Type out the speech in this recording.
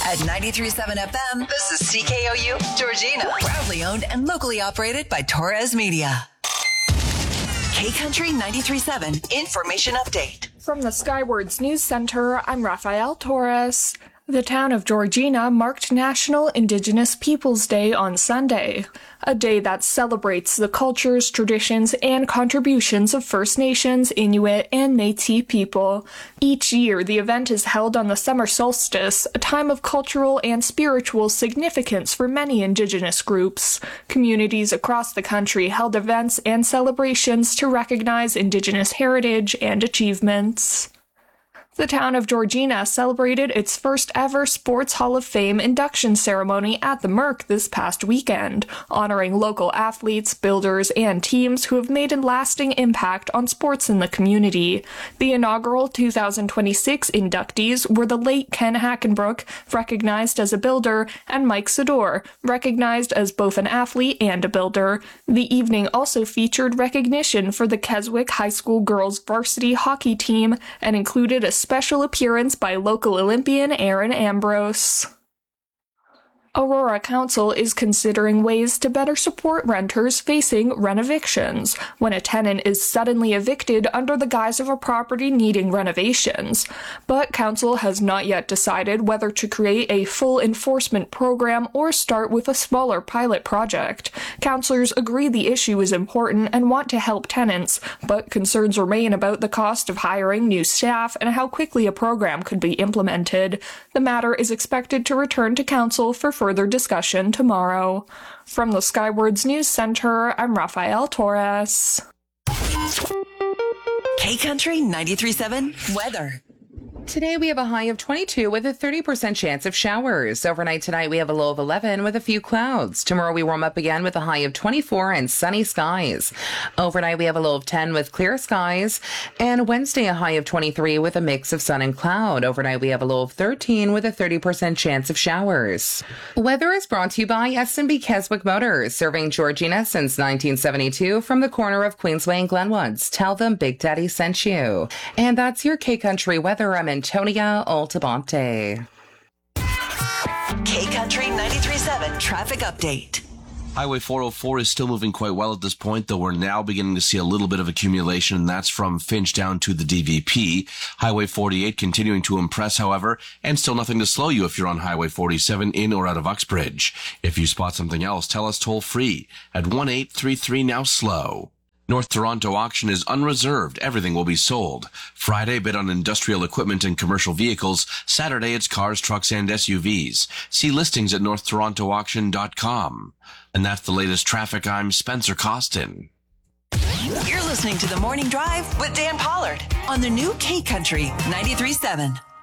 At 93.7 FM, this is CKOU, Georgina. Proudly owned and locally operated by Torres Media. K-Country 93.7 Information Update. From the Skywards News Center, I'm Rafael Torres. The town of Georgina marked National Indigenous Peoples Day on Sunday, a day that celebrates the cultures, traditions, and contributions of First Nations, Inuit, and Métis people. Each year, the event is held on the summer solstice, a time of cultural and spiritual significance for many Indigenous groups. Communities across the country held events and celebrations to recognize Indigenous heritage and achievements. The town of Georgina celebrated its first ever Sports Hall of Fame induction ceremony at the Merc this past weekend, honoring local athletes, builders, and teams who have made a lasting impact on sports in the community. The inaugural 2026 inductees were the late Ken Hackenbrook, recognized as a builder, and Mike Sador, recognized as both an athlete and a builder. The evening also featured recognition for the Keswick High School girls varsity hockey team and included a special appearance by local Olympian Aaron Ambrose. Aurora Council is considering ways to better support renters facing renovictions when a tenant is suddenly evicted under the guise of a property needing renovations. But Council has not yet decided whether to create a full enforcement program or start with a smaller pilot project. Councilors agree the issue is important and want to help tenants, but concerns remain about the cost of hiring new staff and how quickly a program could be implemented. The matter is expected to return to Council for further discussion tomorrow. From the Skywards News Center, I'm Rafael Torres. K-Country 93.7 Weather. Today we have a high of 22 with a 30% chance of showers. Overnight tonight we have a low of 11 with a few clouds. Tomorrow we warm up again with a high of 24 and sunny skies. Overnight we have a low of 10 with clear skies. And Wednesday a high of 23 with a mix of sun and cloud. Overnight we have a low of 13 with a 30% chance of showers. Weather is brought to you by S&B Keswick Motors, serving Georgina since 1972 from the corner of Queensway and Glenwoods. Tell them Big Daddy sent you. And that's your K-Country weather. I'm Antonia Altabonte. K-Country 93.7 Traffic Update. Highway 404 is still moving quite well at this point, though we're now beginning to see a little bit of accumulation, and that's from Finch down to the DVP. Highway 48 continuing to impress, however, and still nothing to slow you if you're on Highway 47 in or out of Uxbridge. If you spot something else, tell us toll free at 1-833-NOW-SLOW. North Toronto auction is unreserved. Everything will be sold. Friday, bid on industrial equipment and commercial vehicles. Saturday, it's cars, trucks, and SUVs. See listings at northtorontoauction.com. And that's the latest traffic. I'm Spencer Costin. You're listening to The Morning Drive with Dan Pollard on the new K-Country 93.7.